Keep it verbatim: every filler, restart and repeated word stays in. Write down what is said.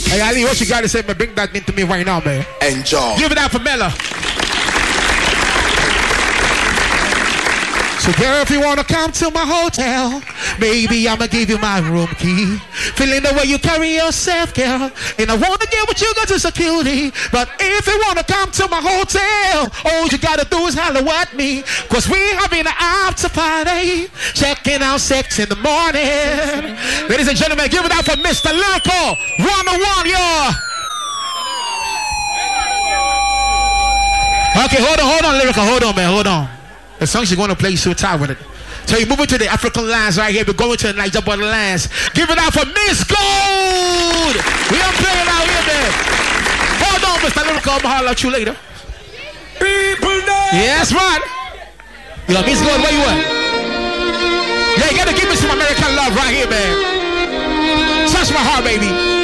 Hey, Ali, what you got to say, man? Bring that into me right now, man. Enjoy. Give it out for Mella. So girl, if you wanna come to my hotel, maybe I'ma give you my room key. Feeling the way you carry yourself, girl, and I wanna get what you got to security. But if you wanna come to my hotel, all you gotta do is holler at me, cause we having an after party, checking out sex in the morning. Ladies and gentlemen, give it out for Mister Lyrical one oh one, y'all. Okay, hold on, hold on, Lyrical, hold on, man, hold on. The song she's going to play, so tired with it. So you're moving to the African lands right here. We're going to the Niger border lands. Give it out for Miss Gold. We are playing out here, man. Hold on, Mister Lyrical. I'm going to holler at you later. People know. Yes, man. Yo, Miss Gold, where you at? Yeah, you got to give me some American love right here, man. Touch my heart, baby.